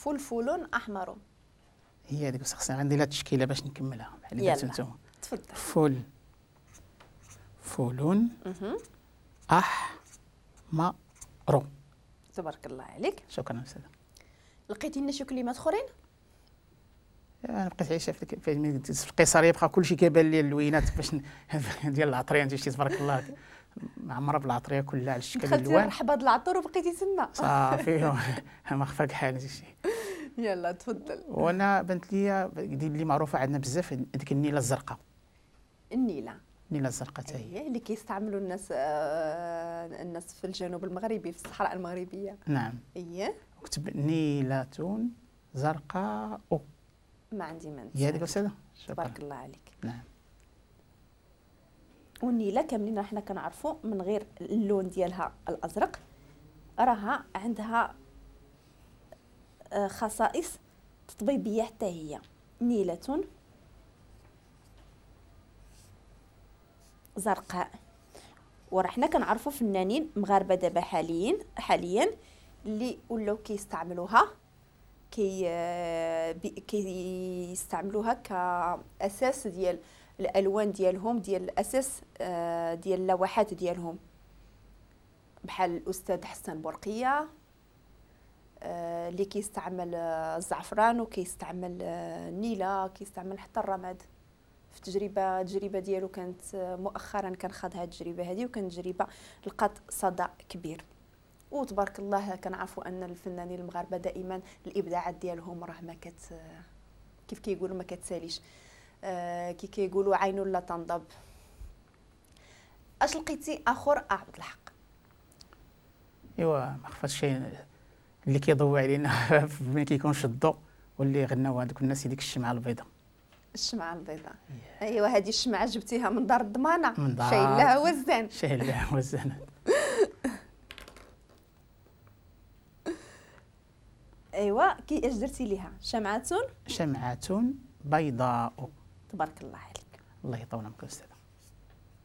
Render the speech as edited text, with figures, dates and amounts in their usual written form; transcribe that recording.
فلفل احمر. هي هذيك خصني عندي لا تشكيله باش نكملها بحال اللي قلتو نتوما. تفضل. فول احمر. تبارك الله عليك. شكرا استاذه. لقيتي لنا شي كلمات اخرين؟ انا بقيت عايشه في القيصريه، بقى كلشي كيبان لي اللوينات باش ديال العطريه. انت شتي تبارك الله معمره بالعطريه كلها على الشكل دخلتي الالوان. رحبه العطر وبقيتي تما صافي ما خفاك حال شي. يلا تفضل. وانا بنت لي اللي معروفه عندنا بزاف ديك النيله الزرقاء. النيله الزرقاء حتى هي اللي كيستعملوا الناس في الجنوب المغربي، في الصحراء المغربيه. نعم. وكتب نيلة زرقاء. ما عندي ما هي هذيك استاذه. تبارك الله عليك. نعم. والنيله كاملين حنا كنعرفوا من غير اللون ديالها الازرق راها عندها خصائص تطبيبيه حتى هي. نيله زرقاء. وراه حنا كنعرفوا فنانين مغاربه دابا حاليا اللي ولاو كيستعملوها كيستعملوها كاساس ديال الالوان ديالهم، ديال الاساس ديال اللوحات ديالهم، بحال الاستاذ حسن بورقيه اللي كيستعمل الزعفران وكيستعمل النيله، كيستعمل حتى الرماد. في التجربه ديالو كانت مؤخرا كان خاض هذه التجربه هذه، وكانت تجربه لقات صدى كبير. وتبارك الله كنعرفوا ان الفنانين المغاربه دائما الابداعات ديالهم راه ما كيف كيقولوا ما كتساليش. كي كيقولوا عين لا تنضب. اش لقيتي اخر عبد الحق؟ ايوا ما خفاش شي اللي كيضوي علينا ملي كيكون شدو، واللي غناو هذوك الناس ديك الشمعه البيضاء. الشمعه البيضاء. ايوا هذه الشمعه جبتيها من دار الضمانه، شايل لها وزان. شايل لها وزان. ايوا كي اش درتي ليها؟ شمعه بيضاء. تبارك الله عليك. الله يطول عمرك استاذ.